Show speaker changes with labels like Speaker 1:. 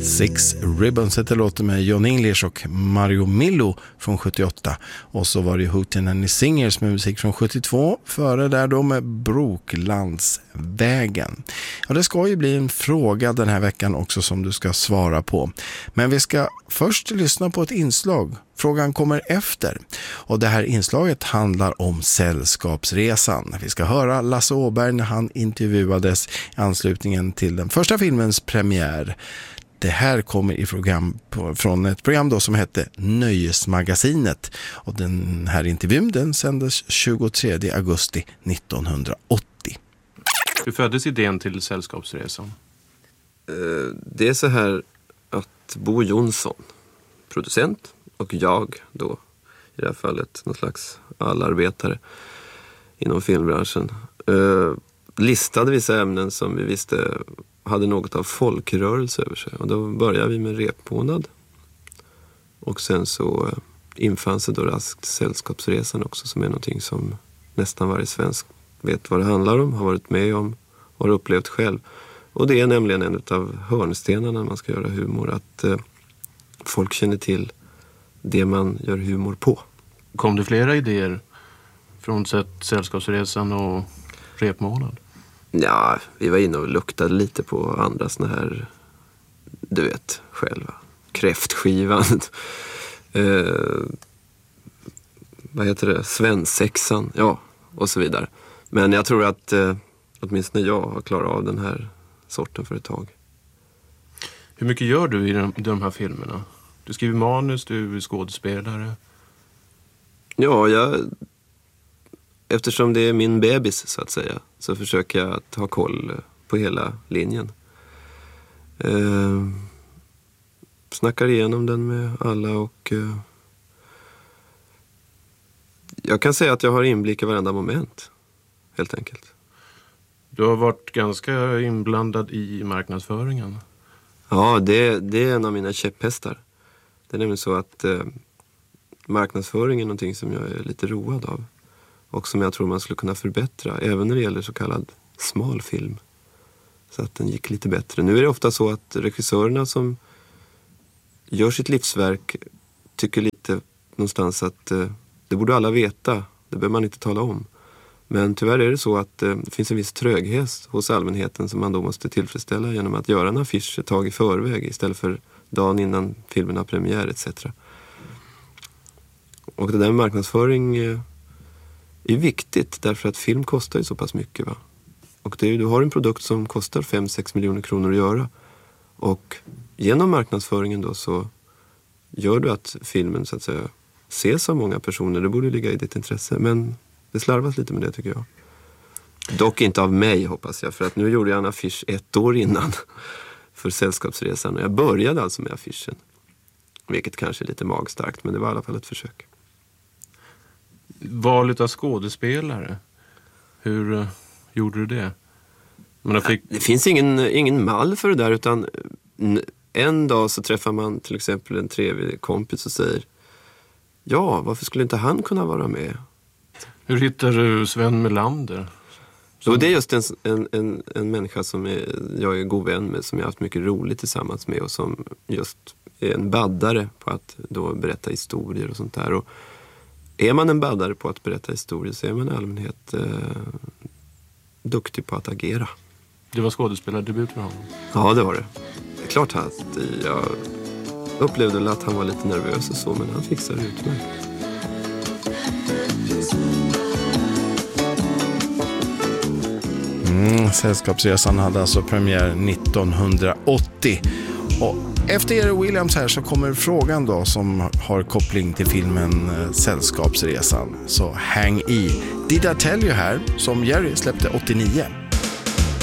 Speaker 1: Six Ribbons heter låten med John English och Mario Millo från 78. Och så var det Hootenanny Singers med musik från 72. Före där då med Broklandsvägen. Ja, det ska ju bli en fråga den här veckan också som du ska svara på. Men vi ska först lyssna på ett inslag. Frågan kommer efter. Och det här inslaget handlar om Sällskapsresan. Vi ska höra Lasse Åberg när han intervjuades i anslutningen till den första filmens premiär. Det här kommer från ett program då som hette Nöjesmagasinet. Och den här intervjun den sändes 23 augusti 1980.
Speaker 2: Hur föddes idén till Sällskapsresan?
Speaker 3: Det är så här att Bo Jonsson, producent, och jag då, i det här fallet någon slags allarbetare inom filmbranschen, listade vissa ämnen som vi visste hade något av folkrörelse över sig. Och då började vi med repmånad. Och sen så infann sig då raskt Sällskapsresan också, som är någonting som nästan varje svensk vet vad det handlar om, har varit med om och har upplevt själv. Och det är nämligen en av hörnstenarna när man ska göra humor, att folk känner till det man gör humor på.
Speaker 2: Kom det flera idéer från Sällskapsresan och repmånad?
Speaker 3: Ja, vi var inne och luktade lite på andra såna här, du vet, själva. Kräftskivan. Vad heter det? Svensexan. Ja, och så vidare. Men jag tror att åtminstone jag har klarat av den här sorten för ett tag.
Speaker 2: Hur mycket gör du i de här filmerna? Du skriver manus, du är skådespelare.
Speaker 3: Ja, eftersom det är min bebis så att säga, så försöker jag att ha koll på hela linjen. Snackar igenom den med alla och jag kan säga att jag har inblick i varenda moment, helt enkelt.
Speaker 2: Du har varit ganska inblandad i marknadsföringen.
Speaker 3: Ja, det är en av mina käpphästar. Det är nämligen så att marknadsföring är någonting som jag är lite road av. Och som jag tror man skulle kunna förbättra, även när det gäller så kallad smal film. Så att den gick lite bättre. Nu är det ofta så att regissörerna som gör sitt livsverk tycker lite någonstans att det borde alla veta. Det behöver man inte tala om. Men tyvärr är det så att det finns en viss tröghet hos allmänheten som man då måste tillfredsställa genom att göra en affisch ett tag i förväg istället för dagen innan filmen har premiär etc. Och det där med marknadsföring är viktigt därför att film kostar ju så pass mycket, va? Och du har en produkt som kostar 5-6 miljoner kronor att göra. Och genom marknadsföringen då så gör du att filmen så att säga ses av många personer. Det borde ligga i ditt intresse, men det slarvas lite med det tycker jag. Dock inte av mig hoppas jag, för att nu gjorde jag en affisch 1 år innan för Sällskapsresan. Och jag började alltså med affischen. Vilket kanske är lite magstarkt, men det var i alla fall ett försök.
Speaker 2: Valet av skådespelare, hur gjorde du det?
Speaker 3: Det finns ingen mall för det där, utan en dag så träffar man till exempel en trevlig kompis och säger ja, varför skulle inte han kunna vara med?
Speaker 2: Hur hittar du Sven Melander?
Speaker 3: Så det är just en människa som jag är god vän med, som jag har haft mycket roligt tillsammans med och som just är en baddare på att då berätta historier och sånt där. Och är man en baddare på att berätta historier så är man i allmänhet duktig på att agera.
Speaker 2: Det var skådespelardebut för honom?
Speaker 3: Ja, det var det. Det är klart att jag upplevde att han var lite nervös och så, men han fixade det utmärkt.
Speaker 1: Sällskapsresan hade alltså premiär 1980. Och efter Jerry Williams här så kommer frågan då som har koppling till filmen Sällskapsresan. Så häng i. Did I Tell You här som Jerry släppte 89.